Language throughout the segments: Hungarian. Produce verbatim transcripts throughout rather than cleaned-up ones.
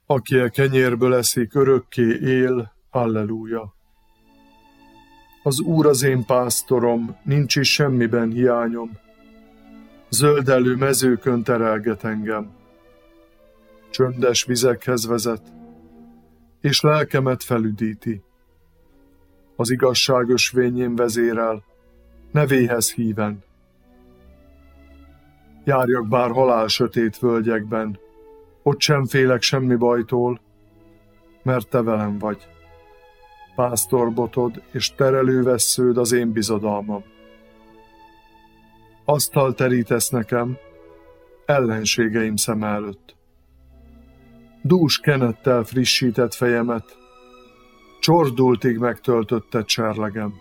Aki a kenyérből eszik, örökké él, Alleluja. Az Úr az én pásztorom, nincs is semmiben hiányom. Zöldelő mezőkön terelget engem. Csöndes vizekhez vezet, és lelkemet felüdíti. Az igazság ösvényén vezérel, nevéhez híven. Járjak bár halál sötét völgyekben, ott sem félek semmi bajtól, mert te velem vagy. Pásztorbotod és terelővessződ az én bizodalmam. Asztalt terítesz nekem, ellenségeim szem előtt. Dús kenettel frissített fejemet, csordultig megtöltötted serlegem.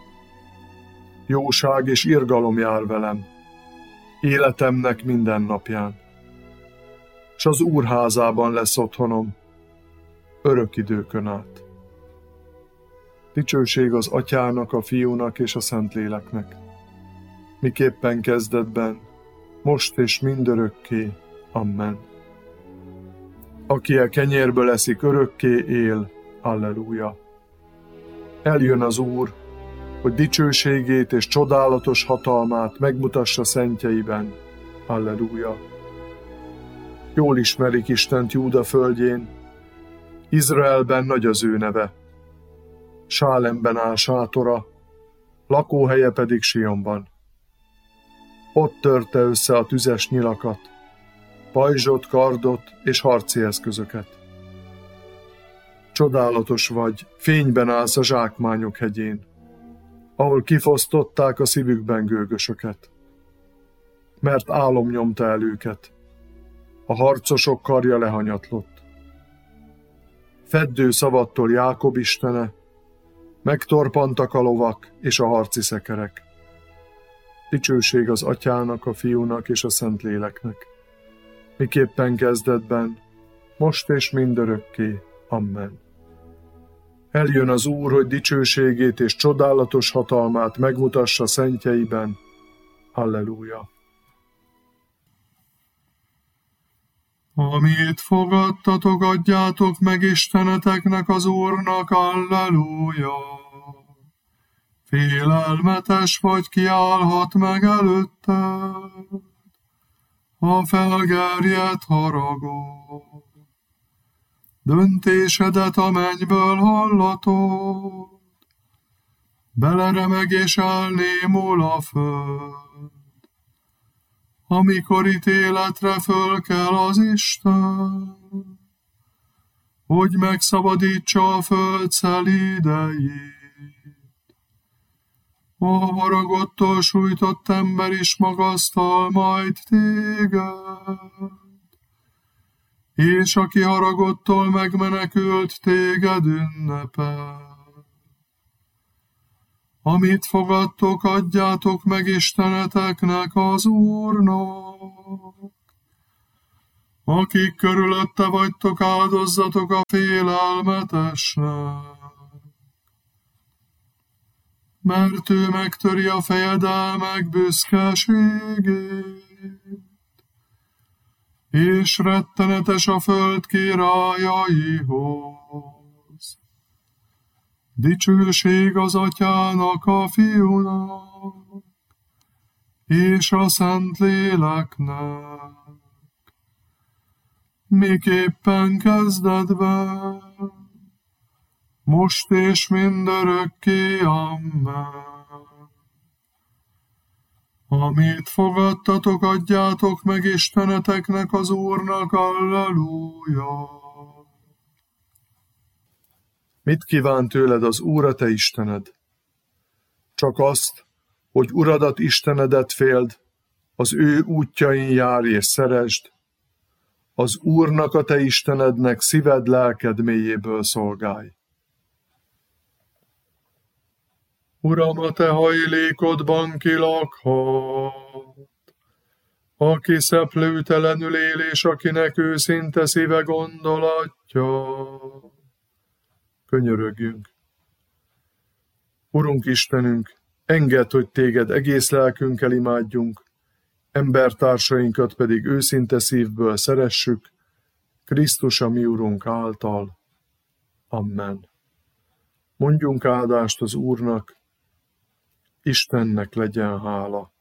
Jóság és irgalom jár velem, életemnek minden napján. S az Úr házában lesz otthonom, örök időkön át. Dicsőség az Atyának, a Fiúnak és a Szentléleknek, miképpen kezdetben, most és mindörökké. Amen. Aki a kenyérből eszik, örökké él. Alleluja. Eljön az Úr, hogy dicsőségét és csodálatos hatalmát megmutassa szentjeiben. Alleluja. Jól ismerik Istent Júda földjén, Izraelben nagy az ő neve. Sálemben áll sátora, lakóhelye pedig Sionban. Ott törte össze a tüzes nyilakat, pajzsot, kardot és harci eszközöket. Csodálatos vagy, fényben állsz a zsákmányok hegyén, ahol kifosztották a szívükben gőgösöket. Mert álom nyomta el őket, a harcosok karja lehanyatlott. Feddő szavattól Jákob istene, megtorpantak a lovak és a harci szekerek. Dicsőség az Atyának, a Fiúnak és a Szentléleknek, miképpen kezdetben, most és mindörökké. Amen. Eljön az Úr, hogy dicsőségét és csodálatos hatalmát megmutassa szentjeiben. Alleluja. Amit fogadtatok, adjátok meg Isteneteknek, az Úrnak. Alleluja. Félelmetes vagy, kiállhat meg előtted a felgerjedt haragod. Döntésedet a mennyből hallatod, beleremeg és elnémul a föld. Amikor ítéletre föl kell az Isten, hogy megszabadítsa a föld szelídeit. A haragottól sújtott ember is magasztal majd téged, és aki haragottól megmenekült, téged ünnepel. Amit fogadtok, adjátok meg Isteneteknek, az Úrnak. Akik körülötte vagytok, áldozzatok a félelmetesnek. Mert ő megtöri a fejedelmek büszkeségét, és rettenetes a föld királyaihoz. Dicsőség az Atyának, a Fiúnak, és a Szentléleknek, miképpen kezdetben, most és mindörökké. Amen. Amit fogadtatok, adjátok meg Isteneteknek, az Úrnak. Alleluja. Mit kíván tőled az Úr, a te Istened? Csak azt, hogy Uradat, Istenedet féld, az ő útjain járj és szeresd, az Úrnak, a te Istenednek szíved, lelked mélyéből szolgálj. Uram, a te hajlékodban ki lakhat, aki szeplőtelenül él, és akinek őszinte szíve gondolatja. Könyörögjünk. Urunk Istenünk, engedd, hogy téged egész lelkünkkel imádjunk, embertársainkat pedig őszinte szívből szeressük, Krisztus a mi Urunk által. Amen. Mondjunk áldást az Úrnak, Istennek legyen hála.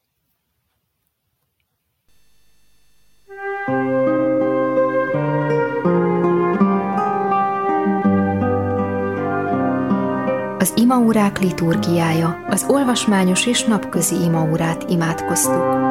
Az imaórák liturgiája, az olvasmányos és napközi imaórát imádkoztuk.